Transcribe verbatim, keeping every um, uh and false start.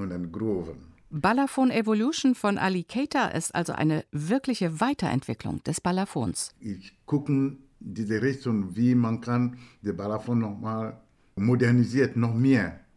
and grooven. Balafon Evolution von Ali Keita ist also eine wirkliche Weiterentwicklung des Balafons. Ich gucke diese Richtung, wie man kann den Balafon nochmal modernisiert, noch mehr